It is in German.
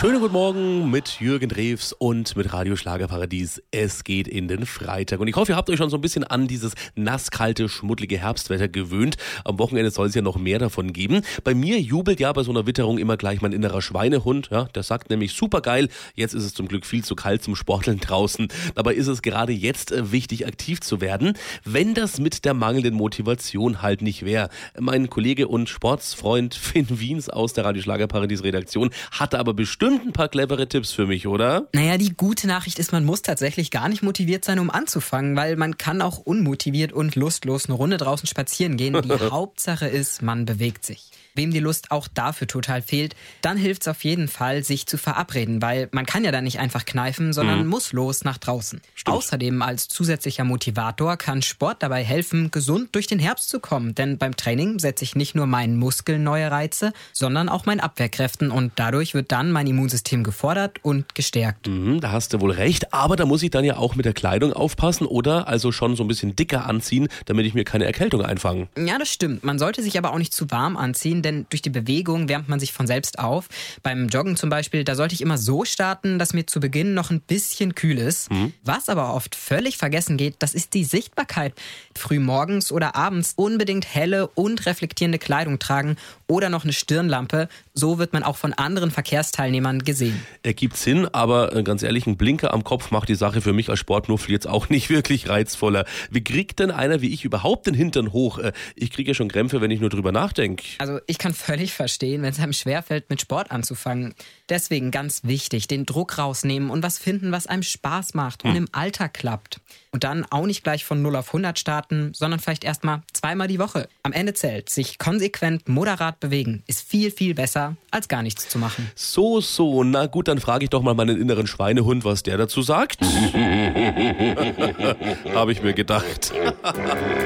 Schönen guten Morgen mit Jürgen Drews und mit Radio Schlagerparadies. Es geht in den Freitag. Und ich hoffe, ihr habt euch schon so ein bisschen an dieses nasskalte, schmuddlige Herbstwetter gewöhnt. Am Wochenende soll es ja noch mehr davon geben. Bei mir jubelt ja bei so einer Witterung immer gleich mein innerer Schweinehund. Ja, der sagt nämlich, super geil, jetzt ist es zum Glück viel zu kalt zum Sporteln draußen. Dabei ist es gerade jetzt wichtig, aktiv zu werden, wenn das mit der mangelnden Motivation halt nicht wäre. Mein Kollege und Sportsfreund Finn Wiens aus der Radio Schlagerparadies Redaktion hatte aber bestimmt ein paar clevere Tipps für mich, oder? Naja, die gute Nachricht ist, man muss tatsächlich gar nicht motiviert sein, um anzufangen, weil man kann auch unmotiviert und lustlos eine Runde draußen spazieren gehen. Die Hauptsache ist, man bewegt sich. Wem die Lust auch dafür total fehlt, dann hilft es auf jeden Fall, sich zu verabreden, weil man kann ja dann nicht einfach kneifen, sondern muss los nach draußen. Stimmt. Außerdem als zusätzlicher Motivator kann Sport dabei helfen, gesund durch den Herbst zu kommen, denn beim Training setze ich nicht nur meinen Muskeln neue Reize, sondern auch meinen Abwehrkräften und dadurch wird dann mein Immunsystem gefordert und gestärkt. Da hast du wohl recht, aber da muss ich dann ja auch mit der Kleidung aufpassen oder also schon so ein bisschen dicker anziehen, damit ich mir keine Erkältung einfange. Ja, das stimmt. Man sollte sich aber auch nicht zu warm anziehen, denn durch die Bewegung wärmt man sich von selbst auf. Beim Joggen zum Beispiel, da sollte ich immer so starten, dass mir zu Beginn noch ein bisschen kühl ist. Was aber oft völlig vergessen geht, das ist die Sichtbarkeit. Früh morgens oder abends unbedingt helle und reflektierende Kleidung tragen oder noch eine Stirnlampe. So wird man auch von anderen Verkehrsteilnehmern gesehen. Ergibt Sinn, aber ganz ehrlich, ein Blinker am Kopf macht die Sache für mich als Sportmuffel jetzt auch nicht wirklich reizvoller. Wie kriegt denn einer wie ich überhaupt den Hintern hoch? Ich kriege ja schon Krämpfe, wenn ich nur drüber nachdenke. Also ich kann völlig verstehen, wenn es einem schwerfällt, mit Sport anzufangen. Deswegen ganz wichtig, den Druck rausnehmen und was finden, was einem Spaß macht und im Alltag klappt. Und dann auch nicht gleich von 0 auf 100 starten, sondern vielleicht erstmal 2-mal die Woche. Am Ende zählt, sich konsequent moderat bewegen, ist viel, viel besser, als gar nichts zu machen. So, na gut, dann frage ich doch mal meinen inneren Schweinehund, was der dazu sagt. Habe ich mir gedacht.